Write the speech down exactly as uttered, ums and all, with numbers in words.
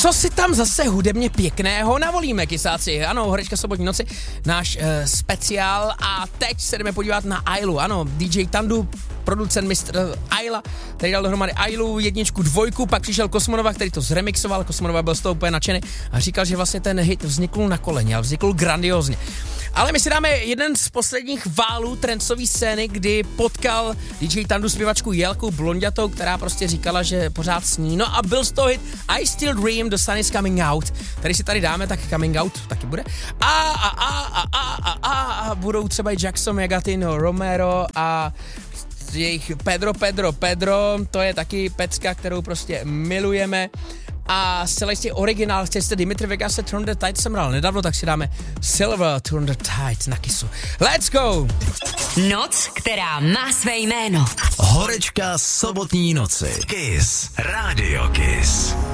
Co si tam zase hudebně pěkného navolíme, kysáci? Ano, Horečka sobotní noci, náš uh, speciál a teď se jdeme podívat na Ailu. Ano, D J Tandu, producent mistr Aila, který dal dohromady Ailu, jedničku, dvojku, pak přišel Kosmonova, který to zremixoval, Kosmonova byl z toho úplně nadšený a říkal, že vlastně ten hit vznikl na koleni, ale vznikl grandiózně. Ale my si dáme jeden z posledních válů trendové scény, kdy potkal D J Tandu zpěvačku Jelku Blonďatou, která prostě říkala, že pořád sní. No a byl z toho hit I Still Dream, The Sun Is Coming Out. Tady si tady dáme, tak Coming Out taky bude. A a a a a a a, a budou třeba i Jackson, Megatino, Romero a jejich Pedro, Pedro, Pedro, to je taky pecka, kterou prostě milujeme. A zcela jistě originál, chtěli jste Dimitri Vegas se Turn the Tide jsem hrál nedávno, tak si dáme Silver Turn the Tide na Kissu. Let's go! Noc, která má své jméno. Horečka sobotní noci. Kiss. Radio Kiss.